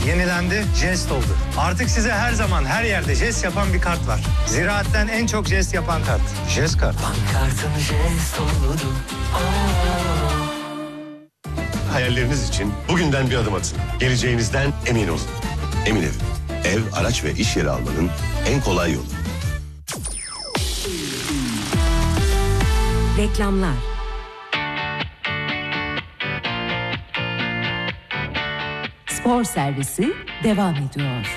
yenilendi, jest oldu. Artık size her zaman her yerde jest yapan bir kart var. Ziraat'ten en çok jest yapan kart. Jest kart. Pankartın jest oldu. Hayalleriniz için bugünden bir adım atın. Geleceğinizden emin olun. Emin Ev, araç ve iş yeri almanın en kolay yolu. Reklamlar. Spor servisi devam ediyor.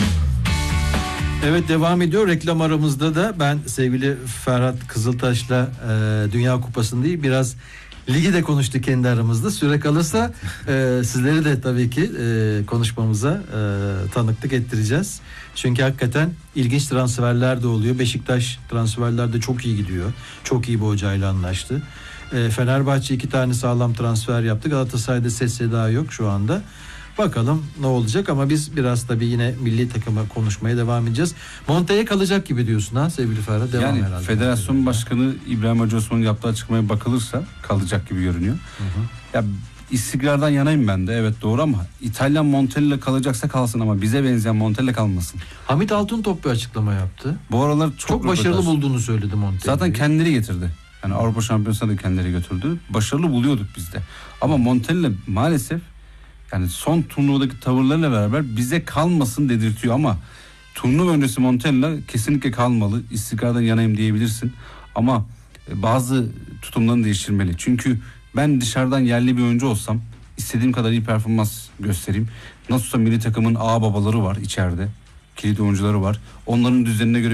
Evet, devam ediyor. Reklam aramızda da ben sevgili Ferhat Kızıltaş'la Dünya Kupası'nı değil, biraz ligi de konuştuk kendi aramızda. Süre kalırsa sizleri de tabii ki konuşmamıza tanıklık ettireceğiz. Çünkü hakikaten ilginç transferler de oluyor. Beşiktaş transferler de çok iyi gidiyor. Çok iyi bir hocayla anlaştı. Fenerbahçe 2 tane sağlam transfer yaptı. Galatasaray'da ses seda yok şu anda. Bakalım ne olacak, ama biz biraz tabii yine milli takıma konuşmaya devam edeceğiz. Monta'ya kalacak gibi diyorsun ha sevgili Ferhat, devam yani herhalde. Federasyon Başkanı İbrahim Hacı Osman'ın yaptığı açıklamaya bakılırsa kalacak gibi görünüyor. Ya istikrardan yanayım ben de, evet doğru, ama İtalyan Montella kalacaksa kalsın, ama bize benzeyen Montella kalmasın. Hamit Altıntop bir açıklama yaptı. Bu aralar Çok başarılı bulduğunu söyledi Montella'yı. Zaten kendileri getirdi. Yani Avrupa Şampiyonası'na da kendileri götürdü. Başarılı buluyorduk biz de. Ama Montella maalesef yani son turnuvadaki tavırlarıyla beraber bize kalmasın dedirtiyor, ama turnuva öncesi Montella kesinlikle kalmalı. İstikrardan yanayım diyebilirsin. Ama bazı tutumlarını değiştirmeli. Çünkü ben dışarıdan yerli bir oyuncu olsam istediğim kadar iyi performans göstereyim. Nasıl olsa milli takımın ağababaları var içeride. Kilit oyuncuları var. Onların düzenine göre